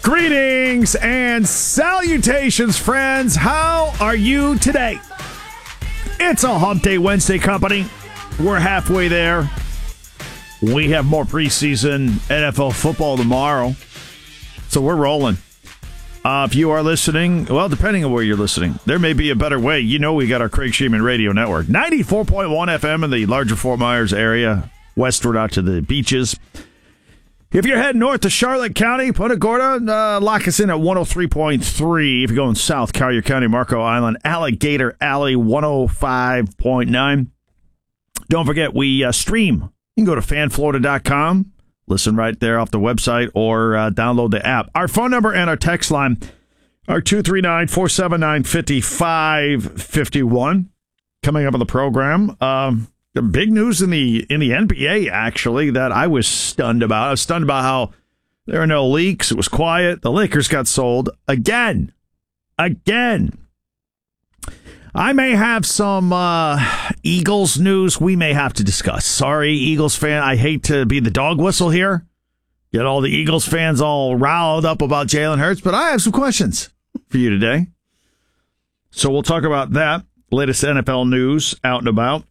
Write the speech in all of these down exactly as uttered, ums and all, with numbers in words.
Greetings and salutations, friends. How are you today? It's a Hump Day Wednesday, company. We're halfway there. We have more preseason N F L football tomorrow, so we're rolling. Uh, if you are listening, well, depending on where you're listening, there may be a better way. You know we got our Craig Sheeman Radio Network. ninety-four point one F M in the larger Fort Myers area, westward out to the beaches. If you're heading north to Charlotte County, Punta Gorda, uh, lock us in at one oh three point three. If you're going south, Collier County, Marco Island, Alligator Alley, one oh five point nine. Don't forget, we uh, stream. You can go to fan florida dot com, listen right there off the website, or uh, download the app. Our phone number and our text line are two three nine, four seven nine, five five five one. Coming up on the program, um, the big news in the in the N B A, actually, that I was stunned about. I was stunned about how there were no leaks. It was quiet. The Lakers got sold again. Again. I may have some uh, Eagles news we may have to discuss. Sorry, Eagles fan. I hate to be the dog whistle here. Get all the Eagles fans all riled up about Jalen Hurts, but I have some questions for you today. So we'll talk about that. Latest N F L news out and about.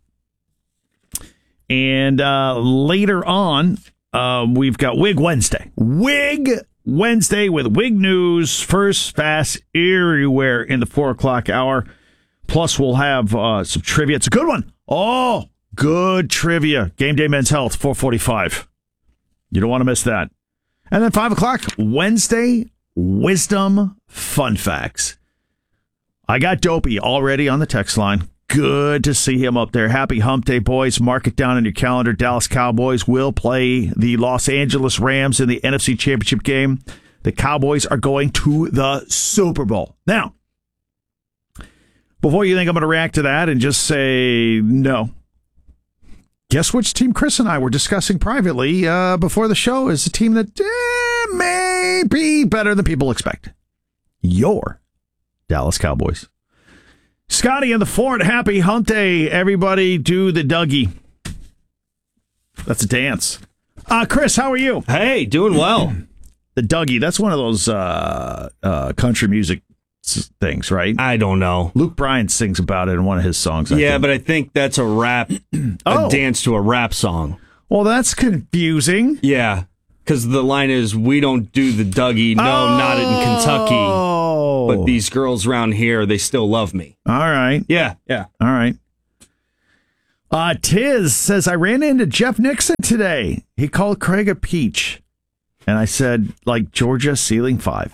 And uh, later on, uh, we've got Wig Wednesday. Wig Wednesday with Wig News, first, fast, everywhere in the four o'clock hour. Plus, we'll have uh, some trivia. It's a good one. Oh, good trivia. Game Day Men's Health, four forty-five. You don't want to miss that. And then five o'clock, Wednesday, Wisdom Fun Facts. I got Dopey already on the text line. Good to see him up there. Happy Hump Day, boys. Mark it down in your calendar. Dallas Cowboys will play the Los Angeles Rams in the N F C Championship game. The Cowboys are going to the Super Bowl. Now, before you think I'm going to react to that and just say no, guess which team Chris and I were discussing privately uh, before the show is a team that eh, may be better than people expect. Your Dallas Cowboys. Scotty in the fort. Happy Hump Day, everybody. Do the Dougie. That's a dance. Uh, Chris, how are you? Hey, doing well. The Dougie, that's one of those uh, uh, country music things, right? I don't know. Luke Bryan sings about it in one of his songs. I yeah, think. but I think that's a rap, Oh. a dance to a rap song. Well, that's confusing. Yeah, because the line is, we don't do the Dougie, no, oh. not in Kentucky. But these girls around here, they still love me. All right. Yeah, yeah. All right. Uh, Tiz says, I ran into Jeff Nixon today. He called Craig a peach. And I said, like Georgia ceiling five.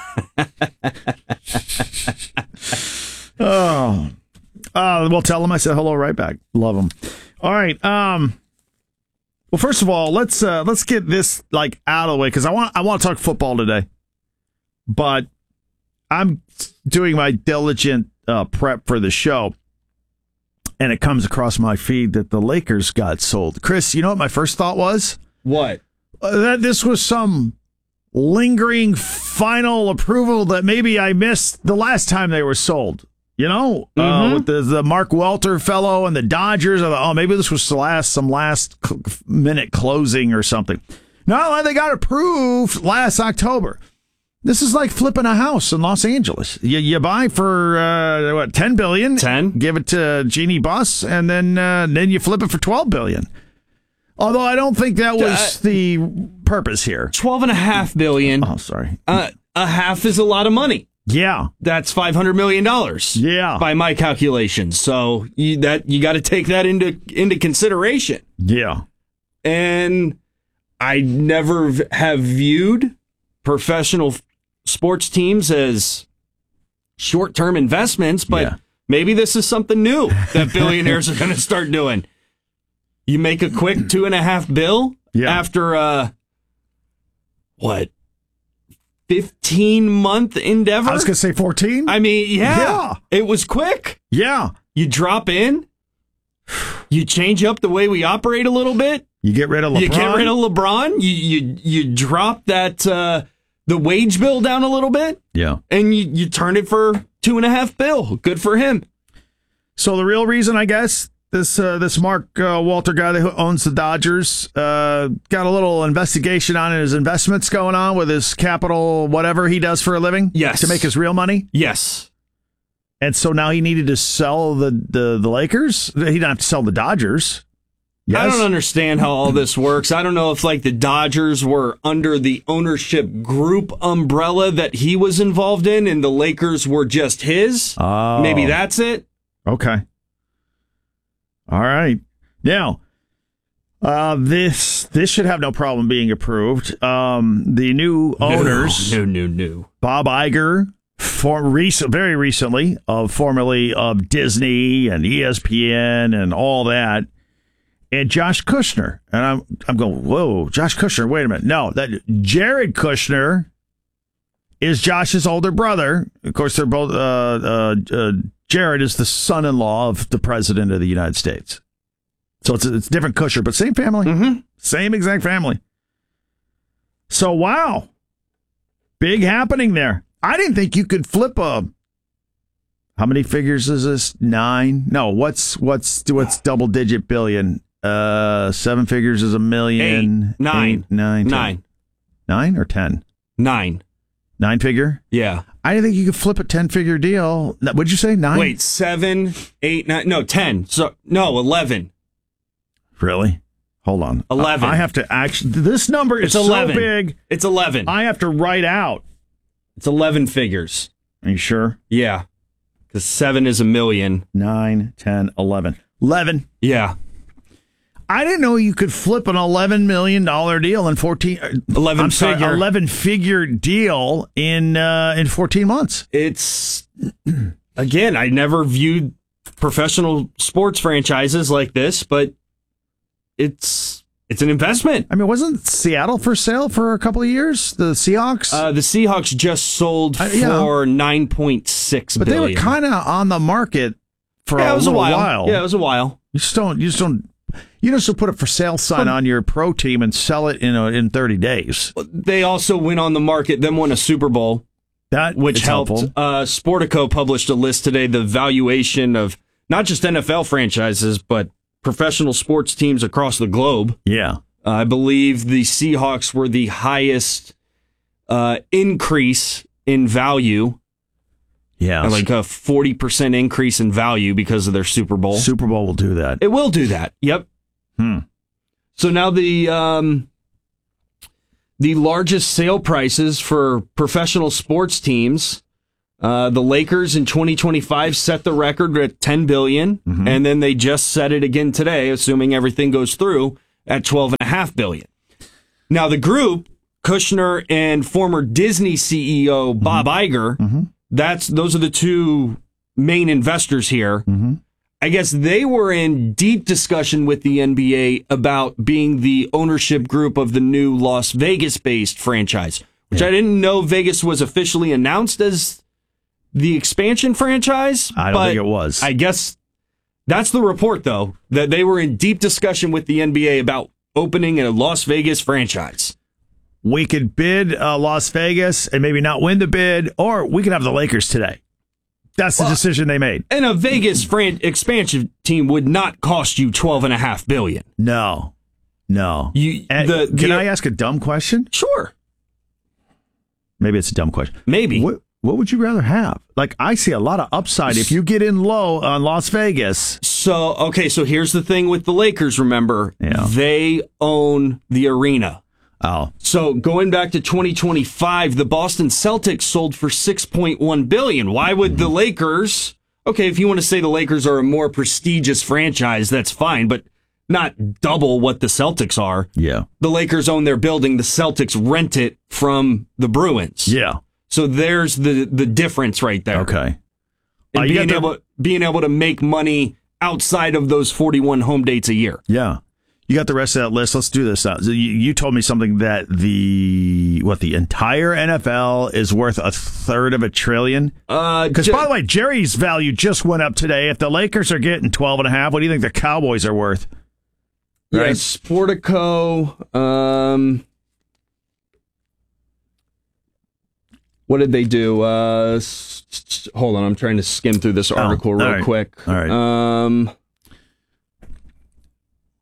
oh. Uh, well, tell him I said hello right back. Love him. All right. Um. Well, first of all, let's uh, let's get this like out of the way because I want I want to talk football today. But I'm doing my diligent uh, prep for the show, and it comes across my feed that the Lakers got sold. Chris, you know what my first thought was? What? Uh, that this was some lingering final approval that maybe I missed the last time they were sold. You know, mm-hmm. uh, with the, the Mark Welter fellow and the Dodgers. I thought, oh, maybe this was the last some last cl- minute closing or something. No, they got approved last October. This is like flipping a house in Los Angeles. You, you buy for uh, what ten billion dollars, ten, give it to Jeannie Buss, and then uh, then you flip it for twelve billion dollars. Although I don't think that was uh, the purpose here. Twelve and a half billion. Oh, sorry. Uh, a half is a lot of money. Yeah, that's five hundred million dollars. Yeah, by my calculations. So you, that you got to take that into into consideration. Yeah, and I never have viewed professional sports teams as short-term investments, but yeah. maybe this is something new that billionaires are going to start doing. You make a quick two and a half bill yeah. after uh, what fifteen month endeavor. I was going to say fourteen. I mean, yeah, yeah, it was quick. Yeah, you drop in, you change up the way we operate a little bit. You get rid of LeBron. You get rid of LeBron. You you you drop that. Uh, The wage bill down a little bit, yeah, and you, you turn it for two and a half bill. Good for him. So the real reason, I guess, This uh, this Mark uh, Walter guy that owns the Dodgers uh, got a little investigation on his investments going on with his capital, whatever he does for a living. Yes. To make his real money. Yes. And so now he needed to sell the, the, the Lakers. He didn't have to sell the Dodgers. Yes. I don't understand how all this works. I don't know if like the Dodgers were under the ownership group umbrella that he was involved in and the Lakers were just his. Oh. Maybe that's it. Okay. All right. Now, uh, this this should have no problem being approved. Um, the new owners, no, no, no, no. Bob Iger, for recent, very recently, of formerly of Disney and E S P N and all that, and Josh Kushner. And I'm I'm going, whoa, Josh Kushner. Wait a minute. No, that Jared Kushner is Josh's older brother. Of course, they're both. Uh, uh, uh, Jared is the son-in-law of the president of the United States. So it's it's different Kushner, but same family. Mm-hmm. Same exact family. So, wow. Big happening there. I didn't think you could flip a... How many figures is this? Nine? No, what's what's what's double-digit billion? Uh, seven figures is a million. Eight. Nine. Eight, nine. Ten. Nine. Nine or ten? Nine. Nine figure? Yeah. I didn't think you could flip a ten-figure deal. What'd you say? Nine? Wait, seven, eight, nine. No, ten. So no, eleven. Really? Hold on. Eleven. I, I have to actually. This number is It's eleven. so big. It's eleven. I have to write out. It's eleven figures. Are you sure? Yeah. Because seven is a million. Nine, ten, eleven. Eleven. Yeah. I didn't know you could flip an eleven million dollar deal in fourteen. Eleven I'm sorry, figure. eleven figure deal in uh, in fourteen months. It's again, I never viewed professional sports franchises like this, but it's it's an investment. I mean, wasn't Seattle for sale for a couple of years? The Seahawks, Uh, the Seahawks just sold Uh, yeah. for nine point six but billion. they were kind of on the market for yeah, a it was a little while. while. Yeah, it was a while. You just don't. You just don't. You just don't put a for sale sign on your pro team and sell it in a, in thirty days. They also went on the market, then won a Super Bowl, That which is helped. helpful. Uh, Sportico published a list today, the valuation of not just N F L franchises, but professional sports teams across the globe. Yeah. Uh, I believe the Seahawks were the highest uh, increase in value. Yeah. Like a forty percent increase in value because of their Super Bowl. Super Bowl will do that. It will do that. Yep. Hmm. So now the um, the largest sale prices for professional sports teams, uh, the Lakers in twenty twenty-five set the record at ten billion dollars, Mm-hmm. and then they just set it again today, assuming everything goes through, at twelve point five billion dollars. Now the group, Kushner and former Disney C E O Bob Iger, Mm-hmm. that's those are the two main investors here. Mm-hmm. I guess they were in deep discussion with the N B A about being the ownership group of the new Las Vegas-based franchise, which Yeah. I didn't know Vegas was officially announced as the expansion franchise. I don't but think it was. I guess that's the report, though, that they were in deep discussion with the N B A about opening a Las Vegas franchise. We could bid uh, Las Vegas and maybe not win the bid, or we could have the Lakers today. That's the Well, decision they made. And a Vegas fran- expansion team would not cost you twelve and a half billion. No, no. You, And the, can the- I ask a dumb question? Sure. Maybe it's a dumb question. Maybe. What, what would you rather have? Like, I see a lot of upside if you get in low on Las Vegas. So, okay, so here's the thing with the Lakers, remember. Yeah. They own the arena. Oh, So going back to twenty twenty-five, the Boston Celtics sold for six point one billion dollars. Why would the Lakers, okay, if you want to say the Lakers are a more prestigious franchise, that's fine, but not double what the Celtics are. yeah. The Lakers own their building, the Celtics rent it from the Bruins. Yeah. So there's the the difference right there. Okay. And Uh, you being got the- able being able to make money outside of those forty-one home dates a year. Yeah. You got the rest of that list. Let's do this now. So you, you told me something that the, what, the entire N F L is worth a third of a trillion? Uh, Because, ju- by the way, Jerry's value just went up today. If the Lakers are getting twelve and a half, what do you think the Cowboys are worth? yeah, Right. Sportico. Um, what did they do? Uh, s- s- hold on, I'm trying to skim through this article all real right. quick. All right. Um,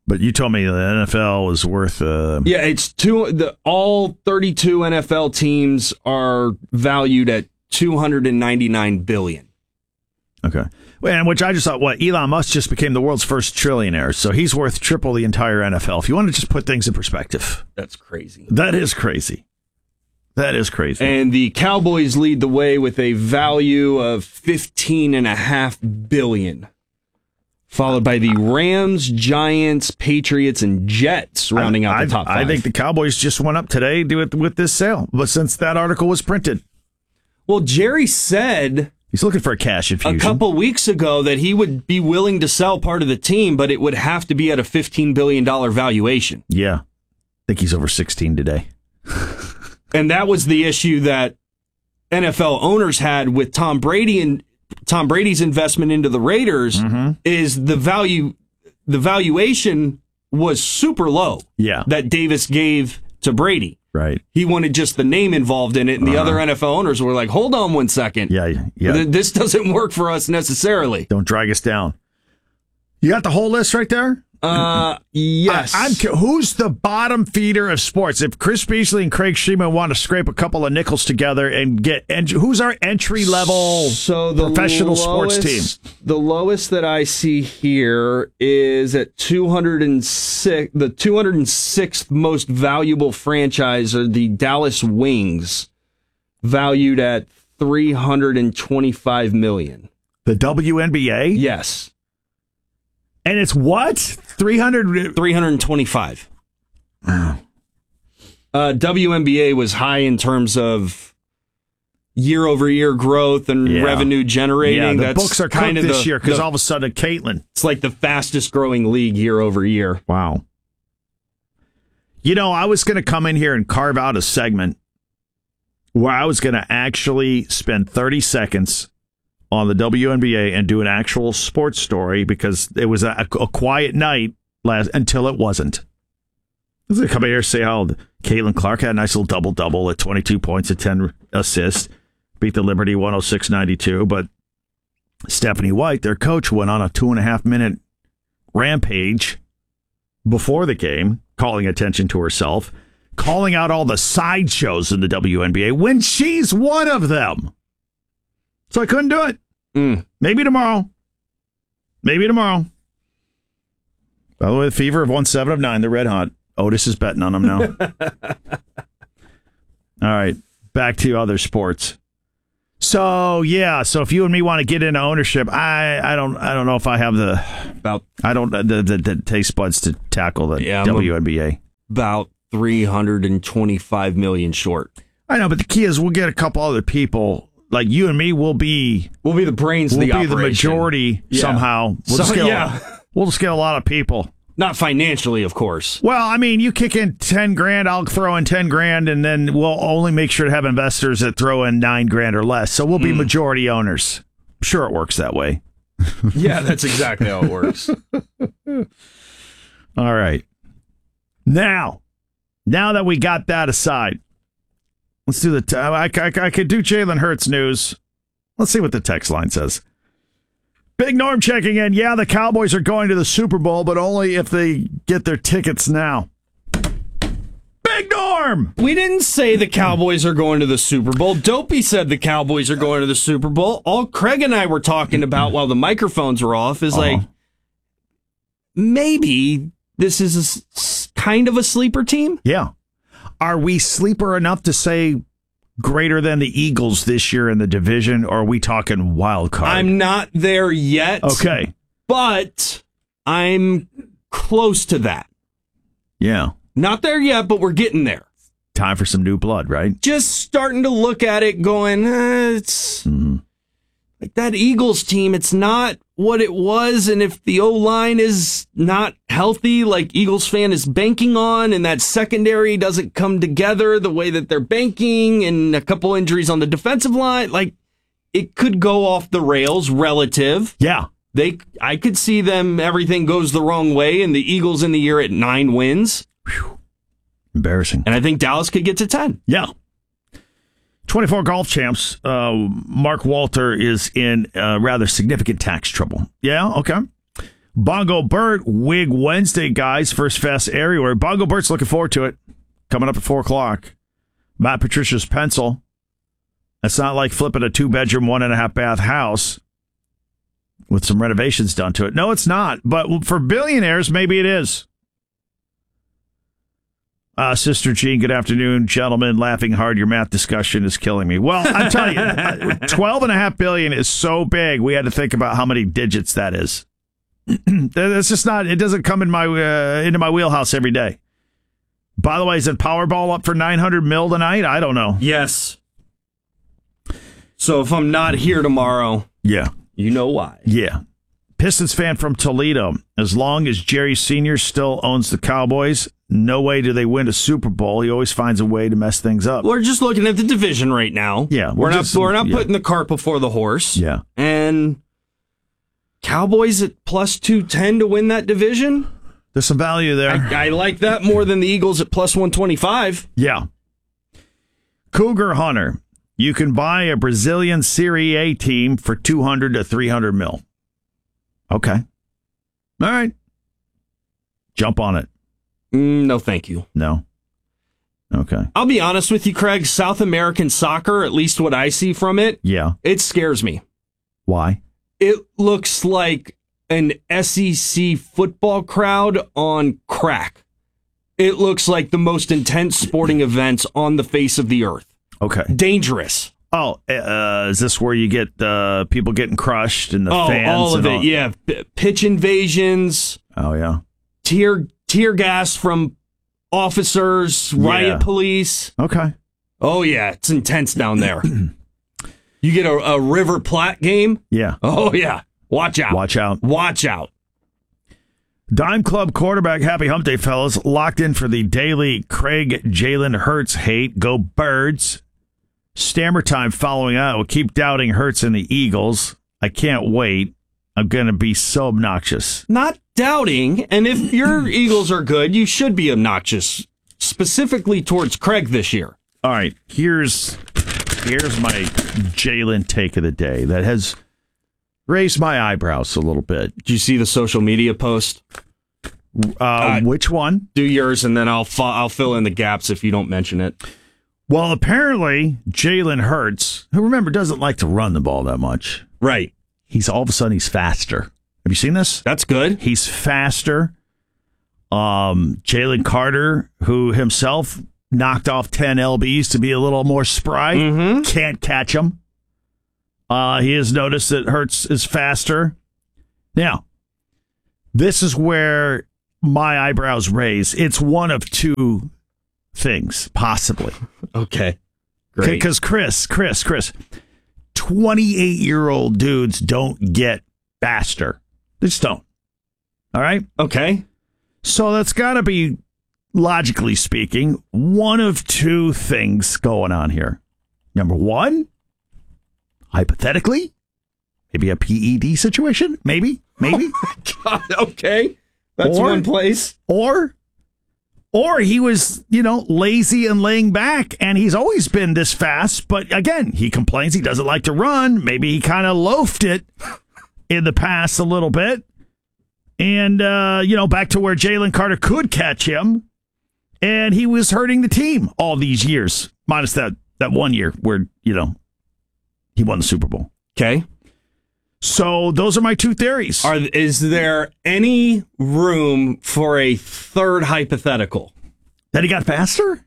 But you told me the N F L is worth. Uh, yeah, it's two. The all thirty-two N F L teams are valued at two hundred ninety-nine billion. Okay, and which I just thought, what Elon Musk just became the world's first trillionaire, so he's worth triple the entire N F L. If you want to just put things in perspective, that's crazy. That is crazy. That is crazy. And the Cowboys lead the way with a value of fifteen and a half billion. Followed by the Rams, Giants, Patriots, and Jets rounding out I, the top five. I think the Cowboys just went up today with, with this sale, but since that article was printed. Well, Jerry said he's looking for a cash infusion. A couple weeks ago that he would be willing to sell part of the team, but it would have to be at a fifteen billion dollars valuation. Yeah. I think he's over sixteen today. And that was the issue that N F L owners had with Tom Brady and Tom Brady's investment into the Raiders mm-hmm. is the value, the valuation was super low. Yeah. That Davis gave to Brady. Right. He wanted just the name involved in it, and uh-huh. the other N F L owners were like, hold on one second. Yeah, yeah. This doesn't work for us necessarily. Don't drag us down. You got the whole list right there? Uh, yes. I, I'm, who's the bottom feeder of sports? If Chris Beasley and Craig Sheeman want to scrape a couple of nickels together and get, and who's our entry level so the professional lowest, sports team? The lowest that I see here is at two hundred six. The two hundred sixth most valuable franchise are the Dallas Wings, valued at three hundred twenty-five million dollars. The W N B A? Yes. And it's what? three hundred? three hundred twenty-five. Wow. Uh, W N B A was high in terms of year-over-year growth and yeah. revenue generating. Yeah, the That's books are kind cooked of this the, year because the, all of a sudden, Caitlin. It's like the fastest-growing league year-over-year. Wow. You know, I was going to come in here and carve out a segment where I was going to actually spend thirty seconds on the W N B A and do an actual sports story because it was a, a quiet night last until it wasn't. I was going to come in here and say how Caitlin Clark had a nice little double-double at twenty-two points and ten assists, beat the Liberty one oh six ninety-two, but Stephanie White, their coach, went on a two-and-a-half-minute rampage before the game, calling attention to herself, calling out all the sideshows in the W N B A when she's one of them. So I couldn't do it. Mm. Maybe tomorrow. Maybe tomorrow. By the way, the Fever have won seven of nine. They're red hot. Otis is betting on them now. All right. Back to other sports. So, yeah. So if you and me want to get into ownership, I, I don't I don't know if I have the about I don't the, the, the taste buds to tackle the yeah, W N B A. About three hundred twenty-five million short. I know, but the key is we'll get a couple other people. Like you and me will be we'll be the brains we'll of the be operation. the majority yeah. somehow. We'll so, just get yeah. a, we'll just get a lot of people. Not financially, of course. Well, I mean, you kick in ten grand, I'll throw in ten grand, and then we'll only make sure to have investors that throw in nine grand or less. So we'll be mm. majority owners. I'm sure it works that way. Yeah, that's exactly how it works. All right. Now, now that we got that aside, let's do the. T- I, I, I could do Jalen Hurts news. Let's see what the text line says. Big Norm checking in. Yeah, the Cowboys are going to the Super Bowl, but only if they get their tickets now. Big Norm! We didn't say the Cowboys are going to the Super Bowl. Dopey said the Cowboys are going to the Super Bowl. All Craig and I were talking about while the microphones were off is uh-huh. like, maybe this is a s- kind of a sleeper team? Yeah. Are we sleeper enough to say greater than the Eagles this year in the division, or are we talking wild card? I'm not there yet. Okay. But I'm close to that. Yeah. Not there yet, but we're getting there. Time for some new blood, right? Just starting to look at it going, eh, it's mm-hmm. like that Eagles team, it's not what it was, and if the O-line is not healthy, like Eagles fan is banking on, and that secondary doesn't come together the way that they're banking, and a couple injuries on the defensive line, like, it could go off the rails relative. Yeah. They, I could see them, everything goes the wrong way, and the Eagles in the year at nine wins. Whew. Embarrassing. And I think Dallas could get to ten. Yeah. twenty-four golf champs, uh, Mark Walter is in uh, rather significant tax trouble. Yeah, okay. Bongo Bert, Wig Wednesday, guys. First Fest everywhere. Bongo Bert's looking forward to it. Coming up at four o'clock. Matt Patricia's pencil. It's not like flipping a two-bedroom, one-and-a-half bath house with some renovations done to it. No, it's not. But for billionaires, maybe it is. Uh, Sister Jean, good afternoon. Gentlemen, laughing hard. Your math discussion is killing me. Well, I'm telling you, twelve and a half billion is so big, we had to think about how many digits that is. That's just not, it doesn't come in my uh, into my wheelhouse every day. By the way, is it Powerball up for nine hundred mil tonight? I don't know. Yes. So if I'm not here tomorrow, yeah, you know why. Yeah. Pistons fan from Toledo. As long as Jerry Senior still owns the Cowboys, no way do they win a Super Bowl. He always finds a way to mess things up. We're just looking at the division right now. Yeah, we're, we're just, not we're not yeah. putting the cart before the horse. Yeah. And Cowboys at plus two ten to win that division? There's some value there. I, I like that more than the Eagles at plus one twenty-five. Yeah. Cougar Hunter. You can buy a Brazilian Serie A team for two hundred to three hundred mil. Okay. All right. Jump on it. Mm, no, thank you. No. Okay. I'll be honest with you, Craig. South American soccer, at least what I see from it, yeah, it scares me. Why? It looks like an S E C football crowd on crack. It looks like the most intense sporting events on the face of the earth. Okay. Dangerous. Oh, uh, is this where you get uh, people getting crushed and the oh, fans? all of and it, all? yeah. P- pitch invasions. Oh, yeah. Tear tear gas from officers, riot yeah. police. Okay. Oh, yeah, it's intense down there. You get a, a River Plate game? Yeah. Oh, yeah. Watch out. Watch out. Watch out. Dime Club quarterback, happy hump day, fellas. Locked in for the daily Craig Jalen Hurts hate. Go Birds. Stammer time following out. We'll keep doubting Hurts and the Eagles. I can't wait. I'm going to be so obnoxious. Not doubting. And if your Eagles are good, you should be obnoxious, specifically towards Craig this year. All right. Here's, here's my Jalen take of the day that has raised my eyebrows a little bit. Did you see the social media post? Uh, Uh, which one? Do yours, and then I'll fu- I'll fill in the gaps if you don't mention it. Well, apparently, Jalen Hurts, who, remember, doesn't like to run the ball that much. Right. He's all of a sudden, he's faster. Have you seen this? That's good. He's faster. Um, Jalen Carter, who himself knocked off ten L Bs to be a little more spry, Mm-hmm. can't catch him. Uh, he has noticed that Hurts is faster. Now, this is where my eyebrows raise. It's one of two things, possibly. Okay. Great. Because Chris, Chris, Chris, twenty-eight-year-old dudes don't get faster. They just don't. All right? Okay. So that's got to be, logically speaking, one of two things going on here. Number one, hypothetically, maybe a P E D situation. Maybe. Maybe. Oh my God. Okay. That's Or- one place. Or, or he was, you know, lazy and laying back, and he's always been this fast. But again, he complains he doesn't like to run. Maybe he kind of loafed it in the past a little bit. And, uh, you know, back to where Jalen Carter could catch him. And he was hurting the team all these years, minus that, that one year where, you know, he won the Super Bowl. Okay. So those are my two theories. Are is there any room for a third hypothetical? That he got faster?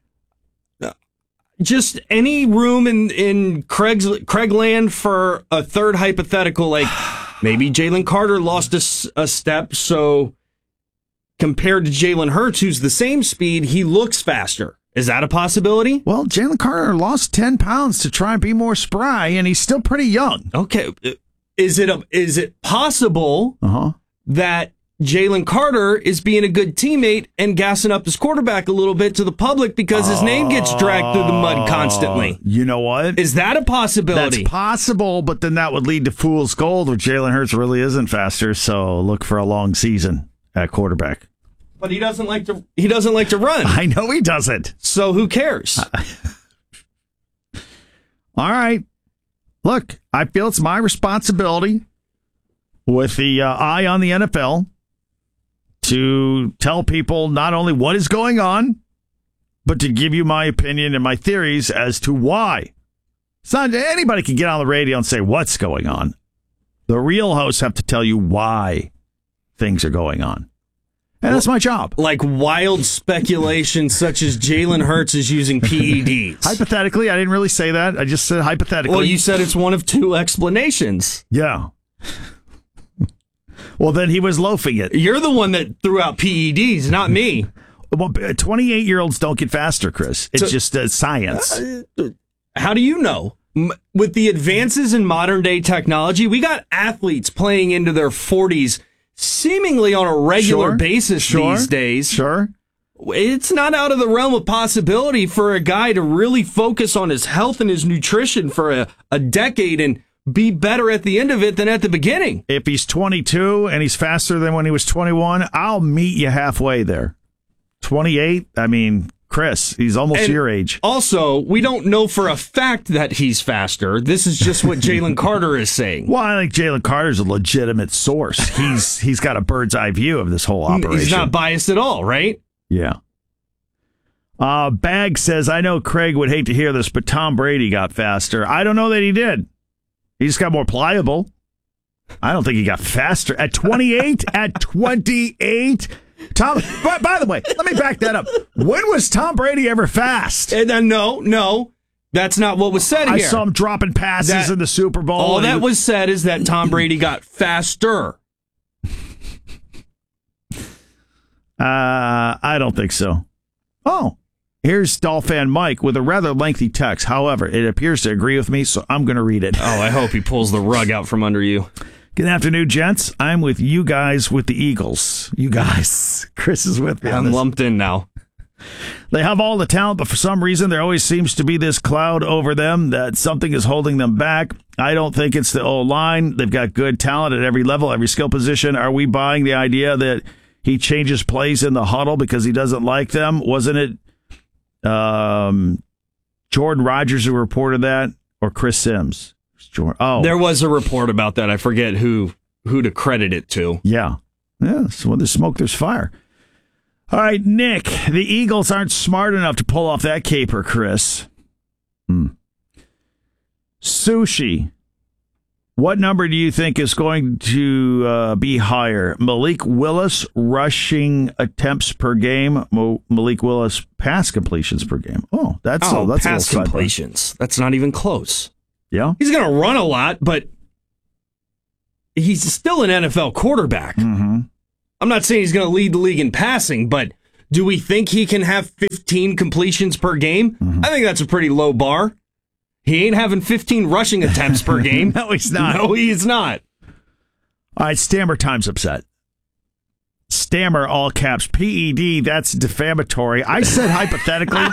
Just any room in in Craig's Craigland for a third hypothetical? Like maybe Jalen Carter lost a, s- a step, so compared to Jalen Hurts, who's the same speed, he looks faster. Is that a possibility? Well, Jalen Carter lost ten pounds to try and be more spry, and he's still pretty young. Okay. Is it a, is it possible Uh-huh. that Jalen Carter is being a good teammate and gassing up his quarterback a little bit to the public because his name gets dragged through the mud constantly? You know what? Is that a possibility? That's possible, but then that would lead to fool's gold where Jalen Hurts really isn't faster, so look for a long season at quarterback. But he doesn't like to he doesn't like to run. I know he doesn't. So who cares? All right. Look, I feel it's my responsibility with the uh, eye on the N F L to tell people not only what is going on, but to give you my opinion and my theories as to why. It's not anybody can get on the radio and say what's going on. The real hosts have to tell you why things are going on. And that's my job. Like wild speculation such as Jalen Hurts is using P E Ds. Hypothetically, I didn't really say that. I just said hypothetically. Well, you said it's one of two explanations. Yeah. Well, then he was loafing it. You're the one that threw out P E Ds, not me. Well, twenty-eight-year-olds don't get faster, Chris. It's so, just uh, science. Uh, how do you know? With the advances in modern-day technology, we got athletes playing into their forties seemingly on a regular sure, basis sure, these days. Sure. It's not out of the realm of possibility for a guy to really focus on his health and his nutrition for a, a decade and be better at the end of it than at the beginning. If he's twenty-two and he's faster than when he was twenty-one, I'll meet you halfway there. twenty-eight, I mean, Chris, he's almost and your age. Also, we don't know for a fact that he's faster. This is just what Jalen Carter is saying. Well, I think Jalen Carter's a legitimate source. He's he's got a bird's eye view of this whole operation. He's not biased at all, right? Yeah. Uh, Bag says, I know Craig would hate to hear this, but Tom Brady got faster. I don't know that he did. He just got more pliable. I don't think he got faster. At twenty-eight? At twenty-eight? Tom, by, by the way, let me back that up. When was Tom Brady ever fast? And, uh, no, no. That's not what was said here. I saw him dropping passes that, in the Super Bowl. All that was said is that Tom Brady got faster. Uh, I don't think so. Oh, here's Dolphin Mike with a rather lengthy text. However, it appears to agree with me, so I'm going to read it. Oh, I hope he pulls the rug out from under you. Good afternoon, gents. I'm with you guys with the Eagles. You guys. Chris is with me. I'm lumped in now. They have all the talent, but for some reason, there always seems to be this cloud over them that something is holding them back. I don't think it's the O-line. They've got good talent at every level, every skill position. Are we buying the idea that he changes plays in the huddle because he doesn't like them? Wasn't it um, Jordan Rodgers who reported that, or Chris Sims? Oh, there was a report about that. I forget who who to credit it to. Yeah. Yeah. So when there's smoke, there's fire. All right, Nick, the Eagles aren't smart enough to pull off that caper, Chris. Hmm. Sushi. What number do you think is going to uh, be higher? Malik Willis rushing attempts per game, Mo- Malik Willis pass completions per game. Oh, that's oh, a, that's pass a completions. That's not even close. Yeah, he's going to run a lot, but he's still an N F L quarterback. Mm-hmm. I'm not saying he's going to lead the league in passing, but do we think he can have fifteen completions per game? Mm-hmm. I think that's a pretty low bar. He ain't having fifteen rushing attempts per game. No, he's not. No, he's not. All right, Stammer time's upset. Stammer, all caps, P E D, that's defamatory. I said hypothetically.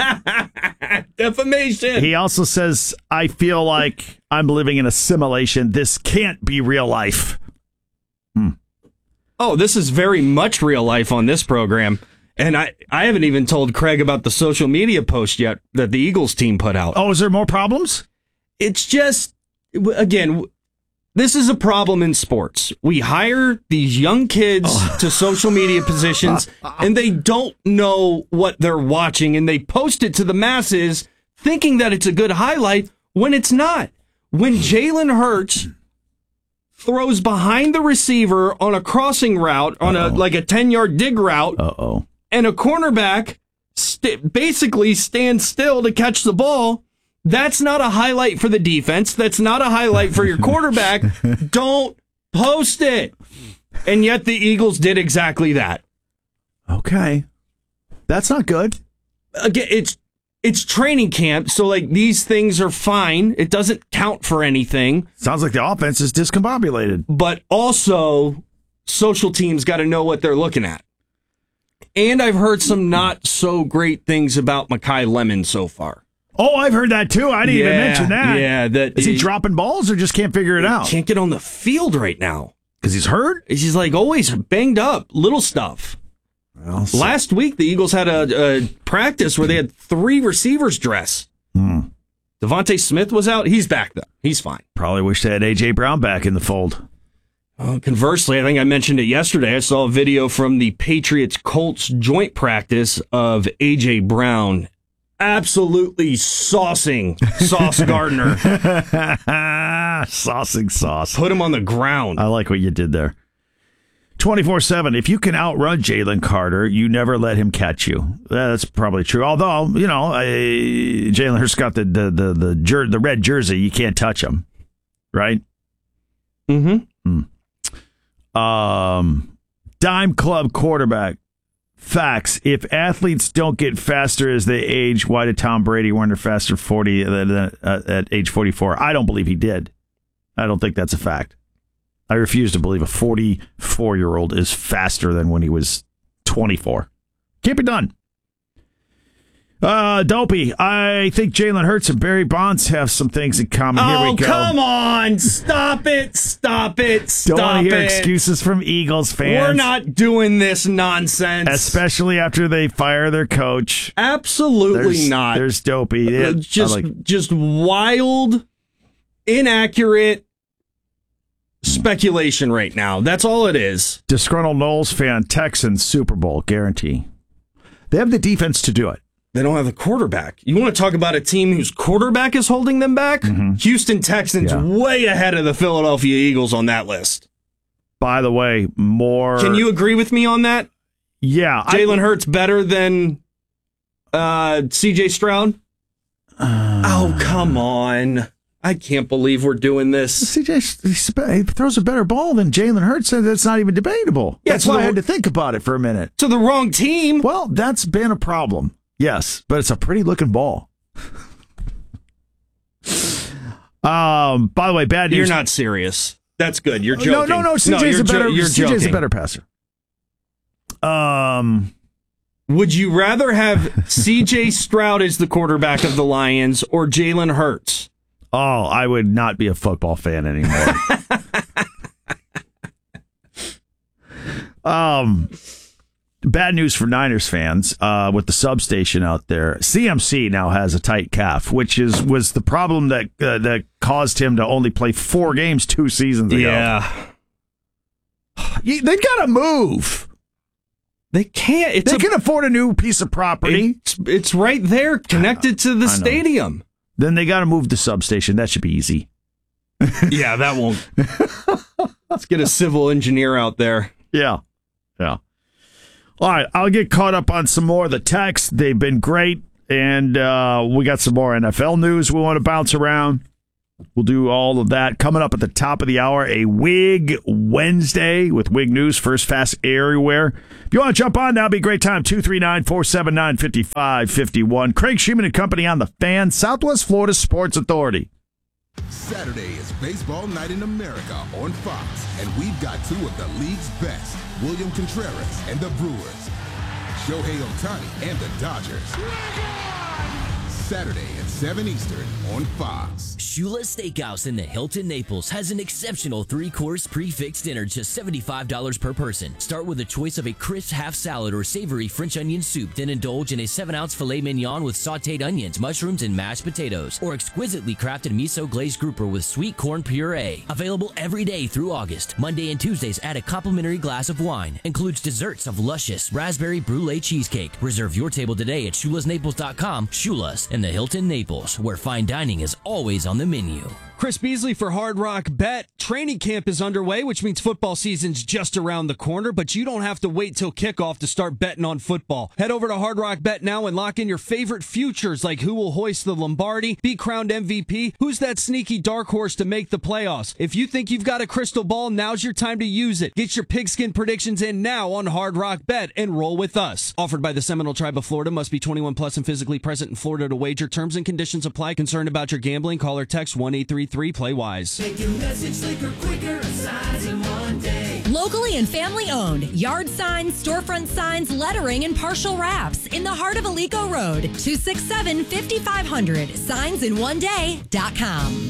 Defamation. He also says, I feel like I'm living in a simulation. This can't be real life. Hmm. Oh, this is very much real life on this program. And I, I haven't even told Craig about the social media post yet that the Eagles team put out. Oh, is there more problems? It's just, again, this is a problem in sports. We hire these young kids oh. to social media positions, and they don't know what they're watching, and they post it to the masses thinking that it's a good highlight when it's not. When Jalen Hurts throws behind the receiver on a crossing route, on Uh-oh. a like a ten-yard dig route, Uh-oh. and a cornerback st- basically stands still to catch the ball, that's not a highlight for the defense. That's not a highlight for your quarterback. Don't post it. And yet the Eagles did exactly that. Okay. That's not good. Again, it's it's training camp, so like these things are fine. It doesn't count for anything. Sounds like the offense is discombobulated. But also, social teams got to know what they're looking at. And I've heard some not so great things about Mekhi Lemon so far. Oh, I've heard that too. I didn't yeah, even mention that. Yeah, that is he, he dropping balls or just can't figure it out? Can't get on the field right now because he's hurt. He's like always banged up, little stuff. Well, so. Last week the Eagles had a, a practice where they had three receivers dress. Hmm. Devontae Smith was out. He's back though. He's fine. Probably wish they had A J Brown back in the fold. Uh, conversely, I think I mentioned it yesterday. I saw a video from the Patriots-Colts joint practice of A J. Brown absolutely saucing Sauce Gardner. Saucing Sauce. Put him on the ground. I like what you did there. twenty-four seven. If you can outrun Jalen Carter, you never let him catch you. That's probably true. Although, you know, uh, Jalen Hurts got the the the the, jer- the red jersey. You can't touch him, right? Mm-hmm. Mm. Um, Dime Club quarterback. Facts. If athletes don't get faster as they age, why did Tom Brady run faster forty uh, at age forty-four? I don't believe he did. I don't think that's a fact. I refuse to believe a forty-four-year-old is faster than when he was twenty-four. Can't be done. Uh, Dopey, I think Jalen Hurts and Barry Bonds have some things in common. Oh, Here we go. Come on. Stop it. Stop it. Stop Don't want to hear it. excuses from Eagles fans. We're not doing this nonsense. Especially after they fire their coach. Absolutely there's, not. There's Dopey. It, just, like, just wild, inaccurate speculation right now. That's all it is. Disgruntled Knowles fan, Texans Super Bowl guarantee. They have the defense to do it. They don't have a quarterback. You want to talk about a team whose quarterback is holding them back? Mm-hmm. Houston Texans yeah. way ahead of the Philadelphia Eagles on that list. By the way, more... Can you agree with me on that? Yeah. Jalen Hurts better than uh, C J Stroud? Uh, oh, come on. I can't believe we're doing this. C J he throws a better ball than Jalen Hurts, and that's not even debatable. Yeah, that's why the, I had to think about it for a minute. To the wrong team. Well, that's been a problem. Yes, but it's a pretty looking ball. um. By the way, bad news. You're not serious. That's good. You're joking. No, no, no. C J's no, a better. Jo- you're C J's joking. a better passer. Um. Would you rather have C J Stroud as the quarterback of the Lions or Jalen Hurts? Oh, I would not be a football fan anymore. um. Bad news for Niners fans uh, with the substation out there. C M C now has a tight calf, which is was the problem that uh, that caused him to only play four games two seasons ago. Yeah, They've got to move. They can't. It's they a, can afford a new piece of property. It's, it's right there, connected to the stadium. Then they got to move the substation. That should be easy. Yeah, that won't. Let's get a civil engineer out there. Yeah, yeah. All right, I'll get caught up on some more of the texts. They've been great, and uh, we got some more N F L news we want to bounce around. We'll do all of that. Coming up at the top of the hour, a Wig Wednesday with Wig News, first fast everywhere. If you want to jump on now, it'd be a great time. two three nine, four seven nine, five five five one. Craig Sheeman and Company on the Fan, Southwest Florida Sports Authority. Saturday is baseball night in America on Fox, and we've got two of the league's best, William Contreras and the Brewers, Shohei Ohtani and the Dodgers. Saturday at seven Eastern on Fox. Shula's Steakhouse in the Hilton Naples has an exceptional three-course prix-fixe dinner, just seventy-five dollars per person. Start with a choice of a crisp half salad or savory French onion soup, then indulge in a seven ounce filet mignon with sautéed onions, mushrooms, and mashed potatoes, or exquisitely crafted miso glazed grouper with sweet corn puree. Available every day through August. Monday and Tuesdays, add a complimentary glass of wine. Includes desserts of luscious raspberry brulee cheesecake. Reserve your table today at shulas naples dot com. Shula's in the Hilton Naples, where fine dining is always on the menu. Chris Beasley for Hard Rock Bet. Training camp is underway, which means football season's just around the corner, but you don't have to wait till kickoff to start betting on football. Head over to Hard Rock Bet now and lock in your favorite futures, like who will hoist the Lombardi, be crowned M V P, who's that sneaky dark horse to make the playoffs. If you think you've got a crystal ball, now's your time to use it. Get your pigskin predictions in now on Hard Rock Bet and roll with us. Offered by the Seminole Tribe of Florida, must be twenty-one plus and physically present in Florida to wager. Terms and conditions apply. Concerned about your gambling? Call or text one eight three three play wise. Make your message slicker, quicker, a size in one day. Locally and family owned. Yard signs, storefront signs, lettering, and partial wraps in the heart of Alico Road. two six seven, five five zero zero. signs in one day dot com.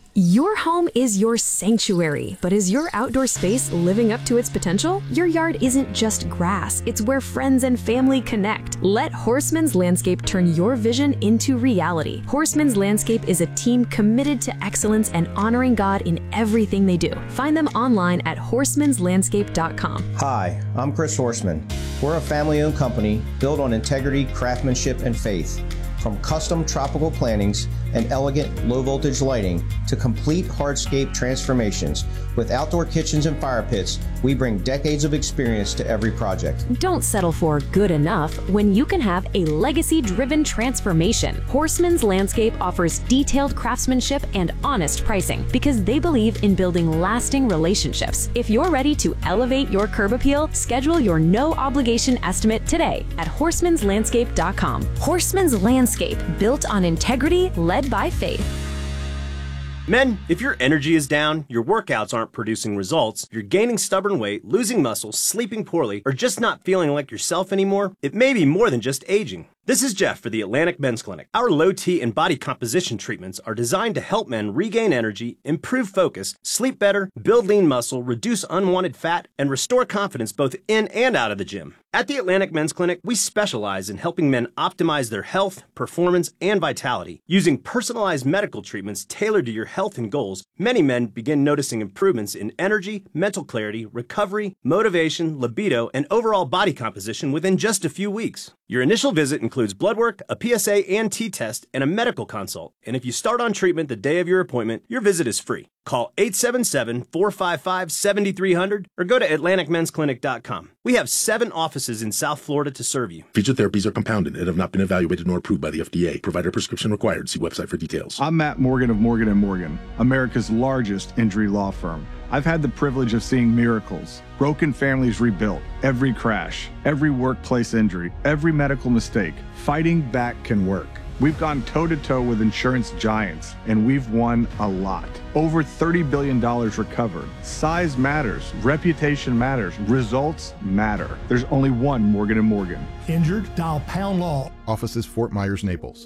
Your home is your sanctuary, but is your outdoor space living up to its potential? Your yard isn't just grass, it's where friends and family connect. Let Horseman's Landscape turn your vision into reality. Horseman's Landscape is a team committed to excellence and honoring God in everything they do. Find them online at horsemans landscape dot com. Hi, I'm Chris Horseman. We're a family-owned company built on integrity, craftsmanship, and faith. From custom tropical plantings and elegant low-voltage lighting to complete hardscape transformations, with outdoor kitchens and fire pits, we bring decades of experience to every project. Don't settle for good enough when you can have a legacy-driven transformation. Horseman's Landscape offers detailed craftsmanship and honest pricing because they believe in building lasting relationships. If you're ready to elevate your curb appeal, schedule your no-obligation estimate today at horsemans landscape dot com. Horseman's Landscape, built on integrity, led by faith. Men, if your energy is down, your workouts aren't producing results, you're gaining stubborn weight, losing muscle, sleeping poorly, or just not feeling like yourself anymore, it may be more than just aging. This is Jeff for the Atlantic Men's Clinic. Our low T and body composition treatments are designed to help men regain energy, improve focus, sleep better, build lean muscle, reduce unwanted fat, and restore confidence both in and out of the gym. At the Atlantic Men's Clinic, we specialize in helping men optimize their health, performance, and vitality. Using personalized medical treatments tailored to your health and goals, many men begin noticing improvements in energy, mental clarity, recovery, motivation, libido, and overall body composition within just a few weeks. Your initial visit includes blood work, a P S A and T test, and a medical consult. And if you start on treatment the day of your appointment, your visit is free. Call eight seven seven, four five five, seven three zero zero or go to atlantic men's clinic dot com. We have seven offices in South Florida to serve you. Featured therapies are compounded and have not been evaluated nor approved by the F D A. Provider prescription required. See website for details. I'm Matt Morgan of Morgan and Morgan, America's largest injury law firm. I've had the privilege of seeing miracles, broken families rebuilt, every crash, every workplace injury, every medical mistake. Fighting back can work. We've gone toe-to-toe with insurance giants, and we've won a lot. Over thirty billion dollars recovered. Size matters. Reputation matters. Results matter. There's only one Morgan and Morgan. Injured? Dial Pound Law. Offices Fort Myers, Naples.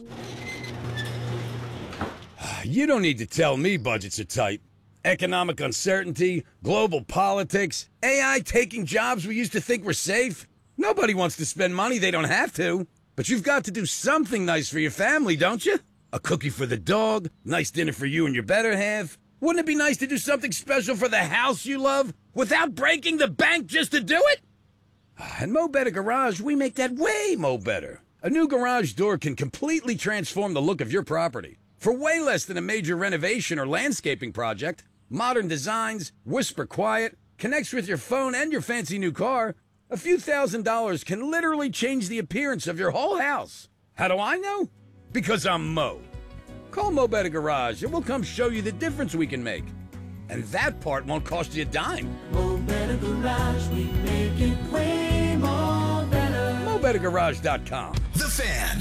You don't need to tell me budgets are tight. Economic uncertainty, global politics, A I taking jobs we used to think were safe. Nobody wants to spend money they don't have to. But you've got to do something nice for your family, don't you? A cookie for the dog, nice dinner for you and your better half. Wouldn't it be nice to do something special for the house you love without breaking the bank just to do it? At Mo Better Garage, we make that way mo better. A new garage door can completely transform the look of your property. For way less than a major renovation or landscaping project, modern designs, whisper quiet, connects with your phone and your fancy new car, a few thousand dollars can literally change the appearance of your whole house. How do I know? Because I'm Mo. Call Mo Better Garage and we'll come show you the difference we can make. And that part won't cost you a dime. Mo Better Garage, we make it way more better. mo better garage dot com. The Fan.